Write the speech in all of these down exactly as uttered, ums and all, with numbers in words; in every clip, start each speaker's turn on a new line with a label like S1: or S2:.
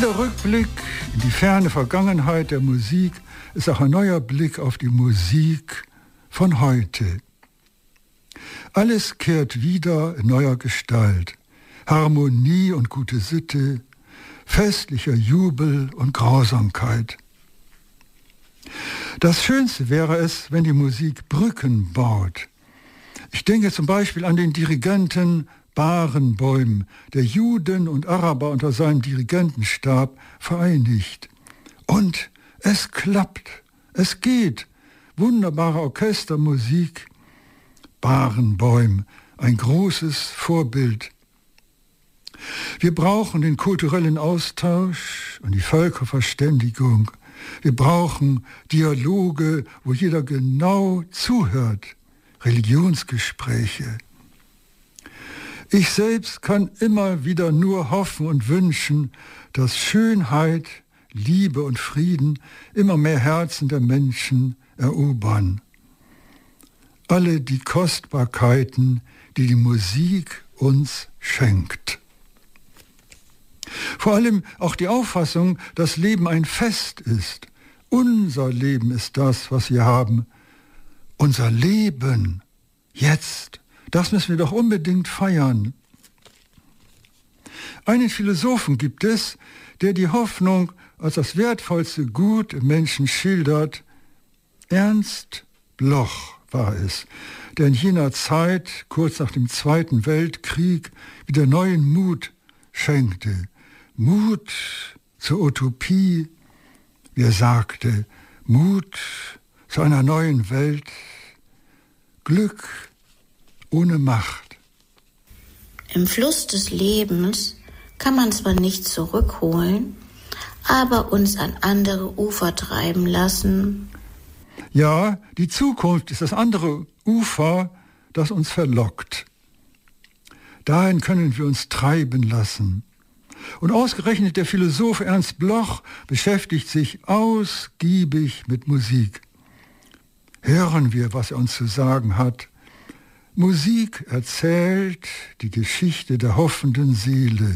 S1: Jeder Rückblick in die ferne Vergangenheit der Musik ist auch ein neuer Blick auf die Musik von heute. Alles kehrt wieder in neuer Gestalt. Harmonie und gute Sitte, festlicher Jubel und Grausamkeit. Das Schönste wäre es, wenn die Musik Brücken baut. Ich denke zum Beispiel an den Dirigenten Barenboim, der Juden und Araber unter seinem Dirigentenstab vereinigt. Und es klappt, es geht. Wunderbare Orchestermusik. Barenboim, ein großes Vorbild. Wir brauchen den kulturellen Austausch und die Völkerverständigung. Wir brauchen Dialoge, wo jeder genau zuhört. Religionsgespräche. Ich selbst kann immer wieder nur hoffen und wünschen, dass Schönheit, Liebe und Frieden immer mehr Herzen der Menschen erobern. Alle die Kostbarkeiten, die die Musik uns schenkt. Vor allem auch die Auffassung, dass Leben ein Fest ist. Unser Leben ist das, was wir haben. Unser Leben, jetzt, das müssen wir doch unbedingt feiern. Einen Philosophen gibt es, der die Hoffnung als das wertvollste Gut im Menschen schildert. Ernst Bloch war es, der in jener Zeit, kurz nach dem Zweiten Weltkrieg, wieder neuen Mut schenkte. Mut zur Utopie, wie er sagte, Mut zu einer neuen Welt, Glück ohne Macht.
S2: Im Fluss des Lebens kann man zwar nicht zurückholen, aber uns an andere Ufer treiben lassen.
S1: Ja, die Zukunft ist das andere Ufer, das uns verlockt. Dahin können wir uns treiben lassen. Und ausgerechnet der Philosoph Ernst Bloch beschäftigt sich ausgiebig mit Musik. Hören wir, was er uns zu sagen hat. Musik erzählt die Geschichte der hoffenden Seele.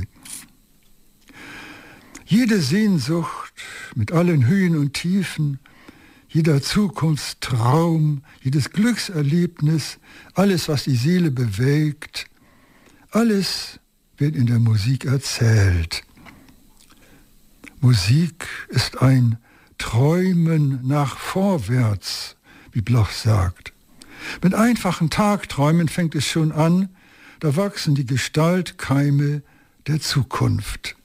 S1: Jede Sehnsucht mit allen Höhen und Tiefen, jeder Zukunftstraum, jedes Glückserlebnis, alles, was die Seele bewegt, alles wird in der Musik erzählt. Musik ist ein Träumen nach vorwärts, wie Bloch sagt. Mit einfachen Tagträumen fängt es schon an, da wachsen die Gestaltkeime der Zukunft.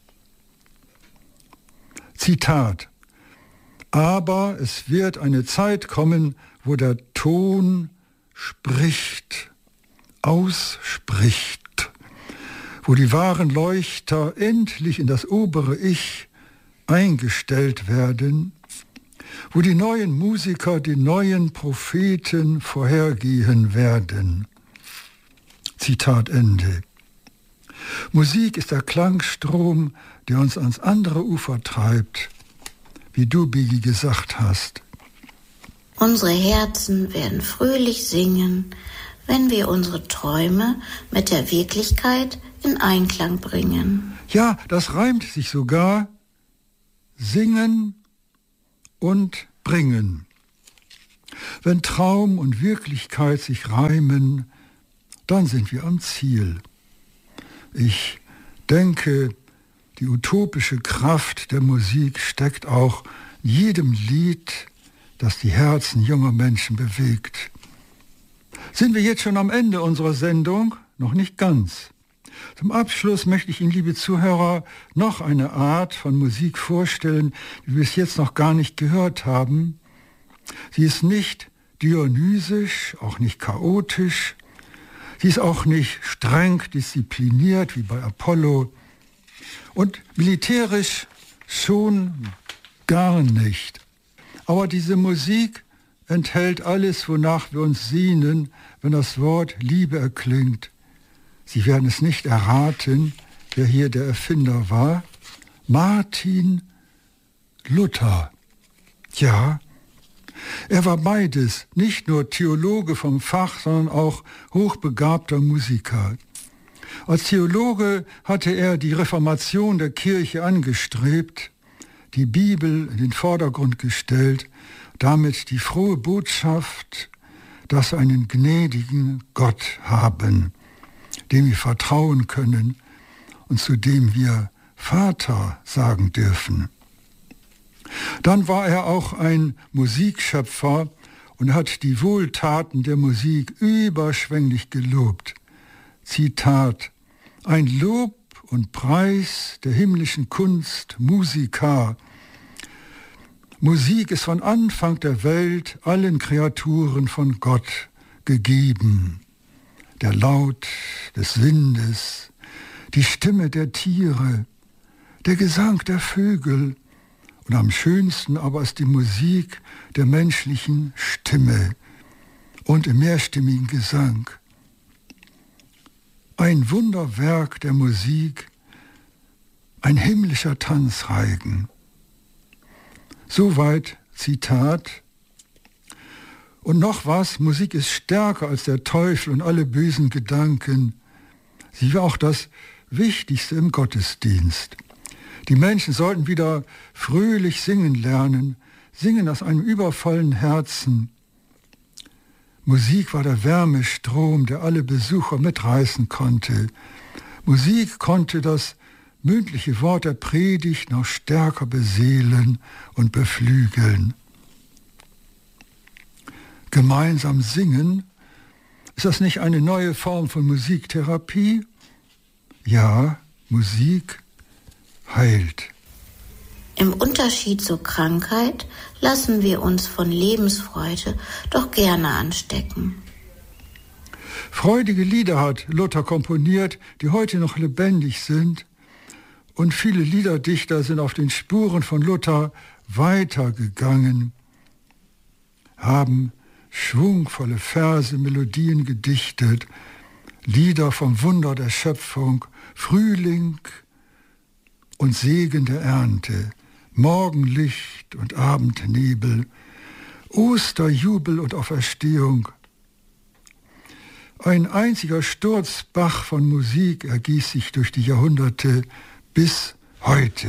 S1: Zitat: Aber es wird eine Zeit kommen, wo der Ton spricht, ausspricht, wo die wahren Leuchter endlich in das obere Ich eingestellt werden, wo die neuen Musiker den neuen Propheten vorhergehen werden. Zitat Ende. Musik ist der Klangstrom, der uns ans andere Ufer treibt, wie du, Biggi, gesagt hast.
S2: Unsere Herzen werden fröhlich singen, wenn wir unsere Träume mit der Wirklichkeit in Einklang bringen.
S1: Ja, das reimt sich sogar. Singen und bringen. Wenn Traum und Wirklichkeit sich reimen, dann sind wir am Ziel. Ich denke, die utopische Kraft der Musik steckt auch in jedem Lied, das die Herzen junger Menschen bewegt. Sind wir jetzt schon am Ende unserer Sendung? Noch nicht ganz. Zum Abschluss möchte ich Ihnen, liebe Zuhörer, noch eine Art von Musik vorstellen, die wir bis jetzt noch gar nicht gehört haben. Sie ist nicht dionysisch, auch nicht chaotisch. Sie ist auch nicht streng diszipliniert wie bei Apollo. Und militärisch schon gar nicht. Aber diese Musik enthält alles, wonach wir uns sehnen, wenn das Wort Liebe erklingt. Sie werden es nicht erraten, wer hier der Erfinder war. Martin Luther. Ja, er war beides, nicht nur Theologe vom Fach, sondern auch hochbegabter Musiker. Als Theologe hatte er die Reformation der Kirche angestrebt, die Bibel in den Vordergrund gestellt, damit die frohe Botschaft, dass wir einen gnädigen Gott haben, dem wir vertrauen können und zu dem wir Vater sagen dürfen. Dann war er auch ein Musikschöpfer und hat die Wohltaten der Musik überschwänglich gelobt. Zitat: Ein Lob und Preis der himmlischen Kunst, Musica. Musik ist von Anfang der Welt allen Kreaturen von Gott gegeben. Der Laut des Windes, die Stimme der Tiere, der Gesang der Vögel und am schönsten aber ist die Musik der menschlichen Stimme und im mehrstimmigen Gesang. Ein Wunderwerk der Musik, ein himmlischer Tanzreigen. Soweit Zitat. Und noch was, Musik ist stärker als der Teufel und alle bösen Gedanken. Sie war auch das Wichtigste im Gottesdienst. Die Menschen sollten wieder fröhlich singen lernen, singen aus einem übervollen Herzen. Musik war der Wärmestrom, der alle Besucher mitreißen konnte. Musik konnte das mündliche Wort der Predigt noch stärker beseelen und beflügeln. Gemeinsam singen, ist das nicht eine neue Form von Musiktherapie? Ja, Musik heilt.
S2: Im Unterschied zur Krankheit lassen wir uns von Lebensfreude doch gerne anstecken.
S1: Freudige Lieder hat Luther komponiert, die heute noch lebendig sind. Und viele Liederdichter sind auf den Spuren von Luther weitergegangen, haben schwungvolle Verse, Melodien gedichtet, Lieder vom Wunder der Schöpfung, Frühling und Segen der Ernte, Morgenlicht und Abendnebel, Osterjubel und Auferstehung. Ein einziger Sturzbach von Musik ergießt sich durch die Jahrhunderte bis heute.